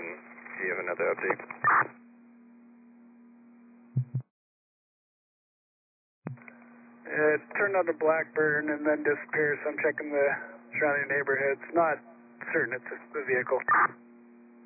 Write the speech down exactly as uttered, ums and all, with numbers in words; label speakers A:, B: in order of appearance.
A: do you have another update?
B: It turned on to Blackburn and then disappeared, so I'm checking the surrounding neighborhoods. Not certain it's the vehicle.